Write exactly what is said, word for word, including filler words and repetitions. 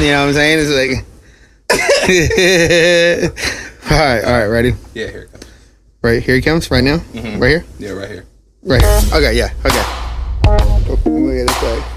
You know what I'm saying? It's like. all right, all right, ready? Yeah, here it comes. Right here he comes. Right now. Mm-hmm. Right here. Yeah, right here. Right here. Okay, yeah. Okay. Oh, look at this way.